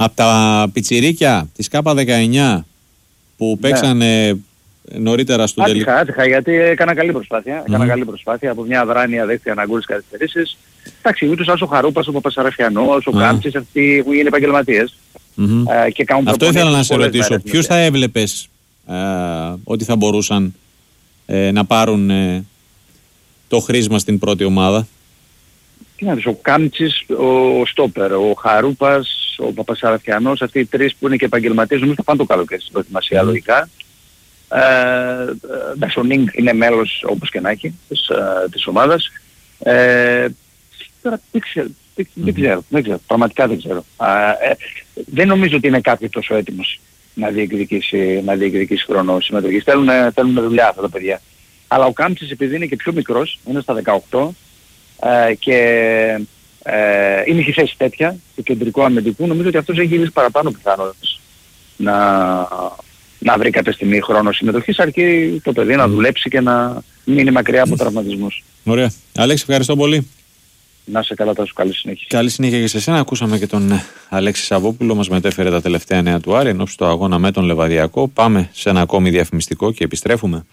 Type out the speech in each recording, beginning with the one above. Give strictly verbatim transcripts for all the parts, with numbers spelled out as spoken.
Από τα πιτσιρίκια της Κάπα δεκαεννιά που παίξανε ναι. νωρίτερα στο τελικό. Άτυχα, άτυχα, γιατί έκανα καλή προσπάθεια. Mm. Έκανα καλή προσπάθεια. Από μια αδράνεια δέχτηκαν αγκούρες καθυστερήσεις. Εντάξει, ούτως όσο ο Χαρούπας, ο Παπασαραφιανός, ο mm. Κάμψης, αυτοί που είναι επαγγελματίες. Mm-hmm. Ε, και Αυτό ήθελα να σε ρωτήσω. Ποιους θα έβλεπες ε, ότι θα μπορούσαν ε, να πάρουν ε, το χρήσμα στην πρώτη ομάδα? Τι να δεις, ο Κάμψης, ο Στόπερ, ο Χαρούπας, ο Παπασαραφιανός, αυτοί οι τρεις που είναι και επαγγελματίες, νομίζω θα πάνε το καλοκαίρι στην προετοιμασία mm. λογικά. Ε, ο Νίνγκ είναι μέλος όπως και να έχει της, ε, της ομάδας. Ε, τώρα δεν ξέρω, δεν, mm. δεν ξέρω, δεν ξέρω, πραγματικά δεν ξέρω. Ε, δεν νομίζω ότι είναι κάτι τόσο έτοιμος να διεκδικήσει, να διεκδικήσει χρόνο συμμετοχής. Θέλουν, θέλουν δουλειά αυτά τα παιδιά. Αλλά ο Κάμψης επειδή είναι και πιο μικρός, είναι στα δεκαοκτώ ε, και ε, είναι και θέση τέτοια, του κεντρικού αμυντικού, νομίζω ότι αυτός έχει λύσει παραπάνω πιθανότητες να, να βρει κάποια στιγμή χρόνο συμμετοχής, αρκεί το παιδί να δουλέψει και να μείνει μακριά από τραυματισμούς. Ωραία. Αλέξη, ευχαριστώ πολύ. Να είσαι καλά, τόσο καλή συνέχεια. Καλή συνέχεια και σε εσένα. Ακούσαμε και τον Αλέξη Σαββόπουλο, μας μετέφερε τα τελευταία νέα του Άρη ενώπιση του αγώνα με τον Λεβαδιακό. Πάμε σε ένα ακόμη διαφημιστικό και επιστρέφουμε.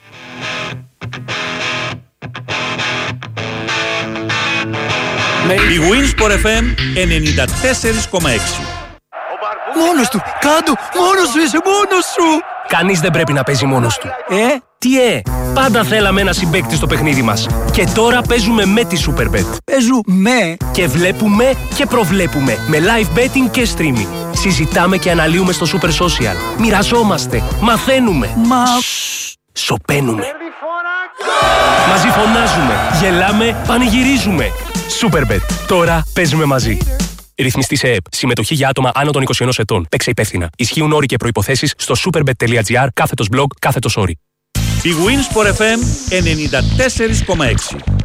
Η Winsport εφ εμ ενενήντα τέσσερα κόμμα έξι. Μόνος του! Κάντο! Μόνος σου είσαι! Μόνος σου! Κανείς δεν πρέπει να παίζει μόνος του. Ε? Τι ε? Πάντα θέλαμε ένα συμπαίκτη στο παιχνίδι μας. Και τώρα παίζουμε με τη Superbet. Παίζουμε και βλέπουμε και προβλέπουμε με live betting και streaming. Συζητάμε και αναλύουμε στο Super Social. Μοιραζόμαστε, μαθαίνουμε. Μα... σωπαίνουμε. Μαζί φωνάζουμε, γελάμε, πανηγυρίζουμε. Superbet. Τώρα παίζουμε μαζί. Ρυθμιστή σε ΕΕΠ. Συμμετοχή για άτομα άνω των είκοσι ενός ετών. Παίξε υπεύθυνα. Ισχύουν όροι και προϋποθέσεις στο superbet.gr κάθετος blog κάθετος όρι. Η Winsport εφ εμ ενενήντα τέσσερα κόμμα έξι.